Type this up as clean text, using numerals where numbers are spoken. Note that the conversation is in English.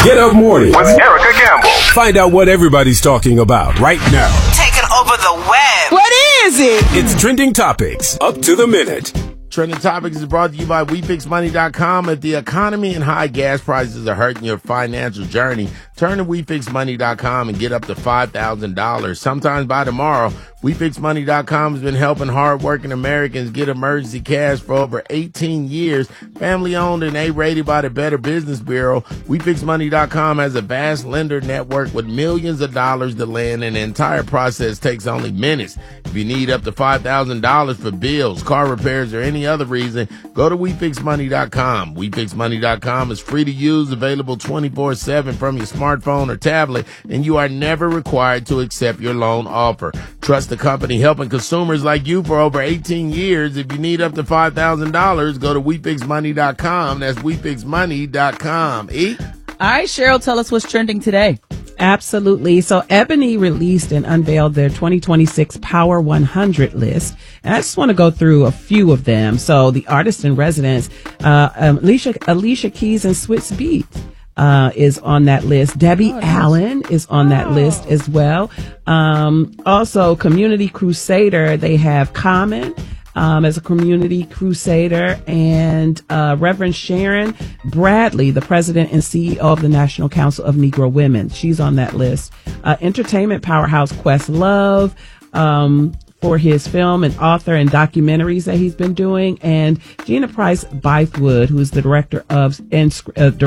Get Up Mornings with Erica Campbell. Find out what everybody's talking about right now. Taking over the web. What is it? It's Trending Topics, up to the minute. Trending Topics is brought to you by WeFixMoney.com. If the economy and high gas prices are hurting your financial journey, turn to WeFixMoney.com and get up to $5,000. Sometime by tomorrow, WeFixMoney.com has been helping hardworking Americans get emergency cash for over 18 years. Family owned and A-rated by the Better Business Bureau, WeFixMoney.com has a vast lender network with millions of dollars to lend, and the entire process takes only minutes. If you need up to $5,000 for bills, car repairs, or any other reason, go to WeFixMoney.com. WeFixMoney.com is free to use, available 24/7 from your smartphone or tablet, and you are never required to accept your loan offer. Trust the company helping consumers like you for over 18 years. If you need up to $5,000, go to WeFixMoney.com. That's WeFixMoney.com. All right, Cheryl, tell us what's trending today. Absolutely. So Ebony released and unveiled their 2026 Power 100 list. And I just want to go through a few of them. So the artist in residence, Alicia Keys and Swizz Beatz is on that list. Debbie Allen is on that list as well. Also, Community Crusader, they have Common as a community crusader, and Reverend Sharon Bradley, the president and CEO of the National Council of Negro Women. She's on that list. Entertainment powerhouse Questlove, for his film and author and documentaries that he's been doing, and Gina Price Bythewood, who is the director